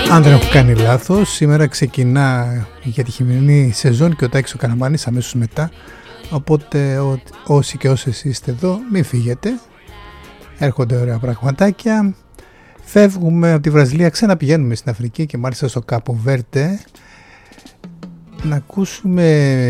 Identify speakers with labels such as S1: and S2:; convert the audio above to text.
S1: Αν δεν έχω κάνει λάθος, σήμερα ξεκινά για τη χειμερινή σεζόν και ο Τάκης ο Καναμάνης αμέσως μετά. Οπότε όσοι και όσες είστε εδώ, μην φύγετε. Έρχονται ωραία πραγματάκια. Φεύγουμε από τη Βραζιλία, ξαναπηγαίνουμε στην Αφρική και μάλιστα στο Κάπο Βέρτε να ακούσουμε